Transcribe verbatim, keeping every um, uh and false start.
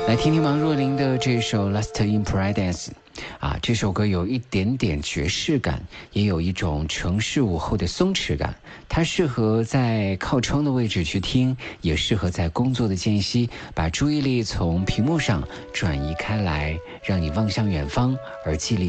来听听王若琳的这首 Lost in Paradise 啊，这首歌有一点点爵士感，也有一种城市午后的松弛感，它适合在靠窗的位置去听，也适合在工作的间隙把注意力从屏幕上转移开来，让你望向远方，而记忆